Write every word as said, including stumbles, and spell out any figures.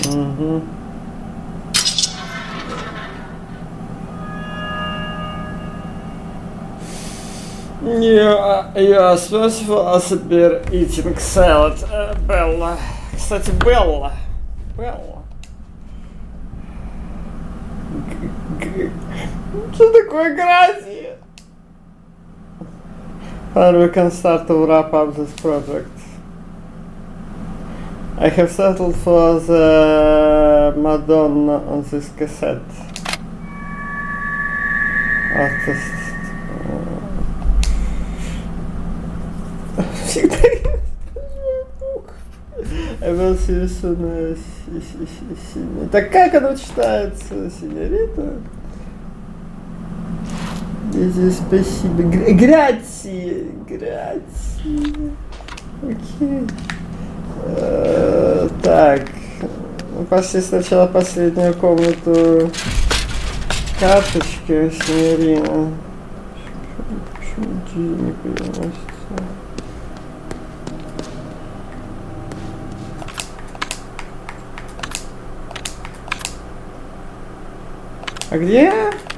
Угу. Yeah, yes, first of all, beer eating salad, uh, Bella. Кстати, Белла. Белла. Что такое грязь? And we can start to wrap up this project. I have settled for the Madonna on this cassette. Artist. Всегда I will see you soon. Так как оно читается? Синьорита? Здесь спасибо. Грации. Грации. Окей. Uh, так. Пошли сначала последнюю комнату. Карточки, синьорина. Почему Джи не переносится? А где?